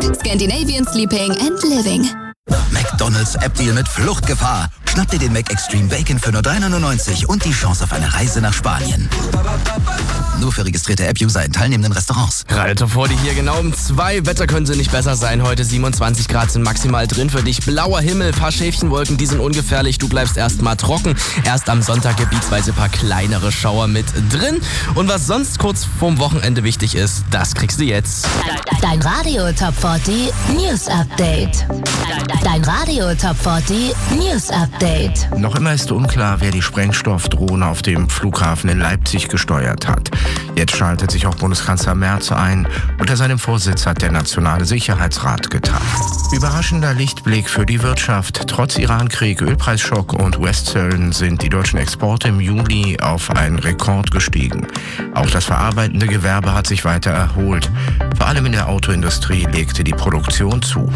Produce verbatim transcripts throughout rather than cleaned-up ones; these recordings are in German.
Scandinavian Sleeping and Living. McDonald's App-Deal mit Fluchtgefahr. Schnapp dir den McExtreme Bacon für nur drei neunundneunzig und die Chance auf eine Reise nach Spanien. Nur für registrierte App-User in teilnehmenden Restaurants. Radio vor dir hier genau um zwei. Wetter könnte nicht besser sein. Heute siebenundzwanzig Grad sind maximal drin für dich. Blauer Himmel, paar Schäfchenwolken, die sind ungefährlich. Du bleibst erstmal trocken. Erst am Sonntag gebietsweise paar kleinere Schauer mit drin. Und was sonst kurz vorm Wochenende wichtig ist, das kriegst du jetzt. Dein Radio Top vierzig News Update. Dein Radio Top vierzig News Update. Noch immer ist unklar, wer die Sprengstoffdrohne auf dem Flughafen in Leipzig gesteuert hat. Jetzt schaltet sich auch Bundeskanzler Merz ein. Unter seinem Vorsitz hat der Nationale Sicherheitsrat getagt. Überraschender Lichtblick für die Wirtschaft. Trotz Irankrieg, Ölpreisschock und U S-Zöllen sind die deutschen Exporte im Juli auf einen Rekord gestiegen. Auch das verarbeitende Gewerbe hat sich weiter erholt. Vor allem in der Autoindustrie legte die Produktion zu.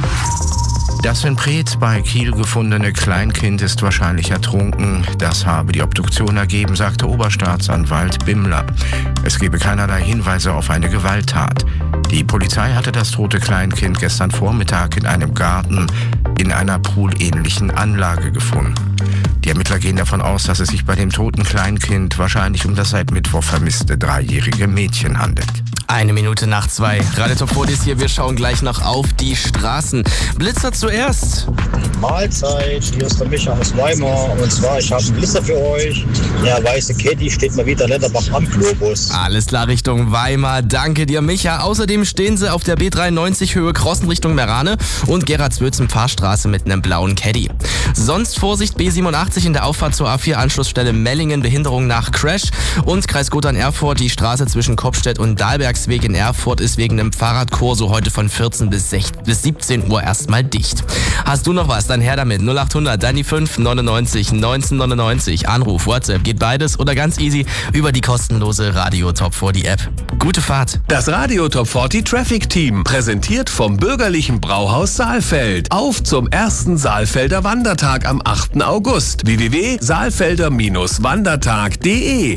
Das in Preetz bei Kiel gefundene Kleinkind ist wahrscheinlich ertrunken. Das habe die Obduktion ergeben, sagte Oberstaatsanwalt Bimmler. Es gebe keinerlei Hinweise auf eine Gewalttat. Die Polizei hatte das tote Kleinkind gestern Vormittag in einem Garten in einer poolähnlichen Anlage gefunden. Die Ermittler gehen davon aus, dass es sich bei dem toten Kleinkind wahrscheinlich um das seit Mittwoch vermisste dreijährige Mädchen handelt. Eine Minute nach zwei. Radio Top vierzig hier, wir schauen gleich noch auf die Straßen. Blitzer zuerst. Mahlzeit, hier ist der Micha aus Weimar. Und zwar, ich habe einen Blitzer für euch. Der weiße Caddy steht mal wieder Letterbach am Globus. Alles klar, Richtung Weimar. Danke dir, Micha. Außerdem stehen sie auf der B dreiundneunzig Höhe Crossen Richtung Merane und Gerardswötzen Fahrstraße mit einem blauen Caddy. Sonst Vorsicht, B siebenundachtzig in der Auffahrt zur A vier Anschlussstelle Mellingen, Behinderung nach Crash. Und Kreis Gotha-Erfurt, die Straße zwischen Kopfstedt und Dahlbergsweg in Erfurt ist wegen einem Fahrradkorso heute von vierzehn bis siebzehn Uhr erstmal dicht. Hast du noch was? Dann her damit. null achthundert, dann die fünf neunundneunzig neunzehn neunundneunzig. Anruf, WhatsApp, geht beides oder ganz easy über die kostenlose Radio Top vierzig App. Gute Fahrt. Das Radio Top vierzig Traffic Team, präsentiert vom bürgerlichen Brauhaus Saalfeld. Auf zum ersten Saalfelder Wandertag am achten August. w w w punkt saalfelder Bindestrich wandertag punkt de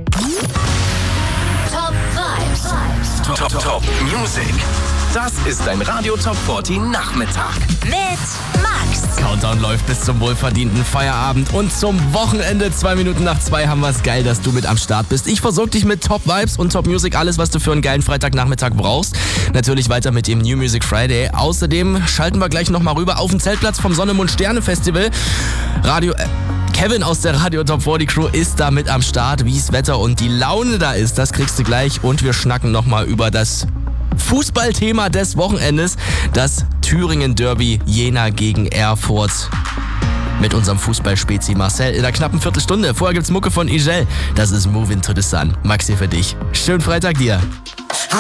Top Vibes. Top, Top, Top Music. Das ist dein Radio Top vierzig Nachmittag. Mit Max. Countdown läuft bis zum wohlverdienten Feierabend und zum Wochenende. Zwei Minuten nach zwei haben wir es. Geil, dass du mit am Start bist. Ich versorge dich mit Top Vibes und Top Music. Alles, was du für einen geilen Freitagnachmittag brauchst. Natürlich weiter mit dem New Music Friday. Außerdem schalten wir gleich nochmal rüber auf den Zeltplatz vom Sonne, Mond, Sterne Festival. Radio... Äh, Kevin aus der Radio Top vierzig Crew ist da mit am Start. Wie das Wetter und die Laune da ist, das kriegst du gleich. Und wir schnacken nochmal über das Fußballthema des Wochenendes. Das Thüringen-Derby Jena gegen Erfurt. Mit unserem Fußballspezi Marcel in einer knappen Viertelstunde. Vorher gibt's Mucke von Igel. Das ist Move Into the Sun. Max hier für dich. Schönen Freitag dir.